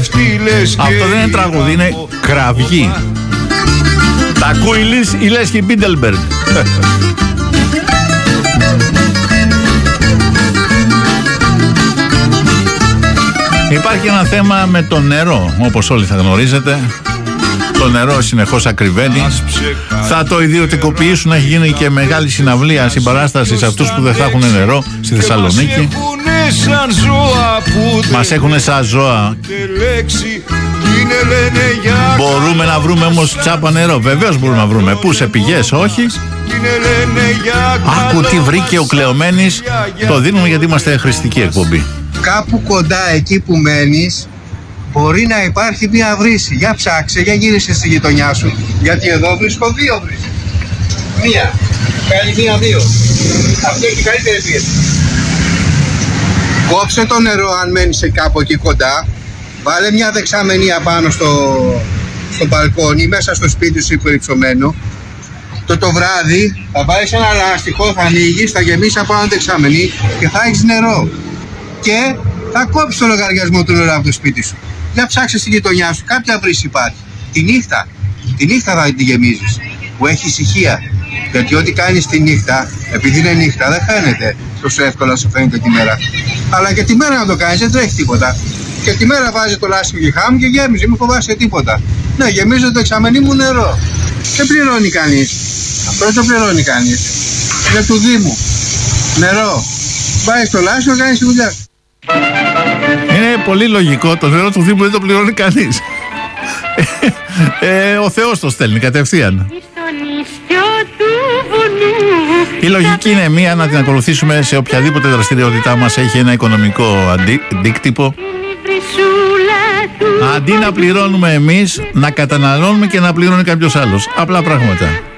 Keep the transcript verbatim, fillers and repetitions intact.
Αυτό δεν είναι τραγούδι, είναι κραυγή. Τα ακούει η Λέσχη Μπίντελμπεργκ. Υπάρχει ένα θέμα με το νερό, όπως όλοι θα γνωρίζετε. Το νερό συνεχώς ακριβένει. Θα το ιδιωτικοποιήσουν, έχει γίνει και μεγάλη συναυλία συμπαράσταση σε αυτούς που δεν θα έχουν νερό στη Θεσσαλονίκη. Μας έχουν σαν ζώα. Μπορούμε να βρούμε όμως τσάπα νερό? Βεβαίως μπορούμε να βρούμε. Πού, σε πηγές? Όχι. Άκου τι βρήκε ο Κλεωμένης. Το δίνουμε γιατί είμαστε χρηστική εκπομπή. Κάπου κοντά εκεί που μένεις μπορεί να υπάρχει μια βρύση. Για ψάξε, για γύρισε στη γειτονιά σου. Γιατί εδώ βρίσκω δύο βρύσεις. Μία. Κάνει μία δύο. Αυτή έχει καλύτερη πίεση. Κόψε το νερό αν μένεις κάπου εκεί κοντά. Βάλε μια δεξαμενή απάνω στο, στο μπαλκόνι, μέσα στο σπίτι σου υπερυψωμένο. Το το βράδυ θα βάλεις ένα λάστιχο, θα ανοίγεις, θα γεμίσεις από ένα δεξαμενή και θα έχεις νερό. Και θα κόψεις το λογαριασμό του νερού από το σπίτι σου. Για ψάξε στη γειτονιά σου, κάποια βρύση υπάρχει. Τη νύχτα, τη νύχτα θα τη γεμίζεις, που έχει ησυχία. Γιατί ό,τι κάνεις τη νύχτα, επειδή είναι νύχτα, δεν φαίνεται τόσο εύκολα σου φαίνεται τη μέρα. Αλλά και τη μέρα να το κάνεις δεν τρέχει τίποτα. Και τη μέρα βάζει το λάστιχο και χάμου και γέμιζε, μην φοβάσαι τίποτα. Ναι, γεμίζω το εξαμενή μου νερό. Δεν πληρώνει κανείς. Αυτό δεν το πληρώνει κανείς. Είναι του Δήμου. Νερό. Βάζεις το λάστιχο και κάνεις τη δουλειά. Είναι πολύ λογικό, το νερό του Δήμου δεν το πληρώνει κανείς. ε, ο Θεός το στέλνει κατευθείαν. Η λογική είναι μία, να την ακολουθήσουμε σε οποιαδήποτε δραστηριότητά μας έχει ένα οικονομικό αντί, αντίκτυπο. Αντί να πληρώνουμε εμείς, να καταναλώνουμε και να πληρώνει κάποιος άλλος. Απλά πράγματα.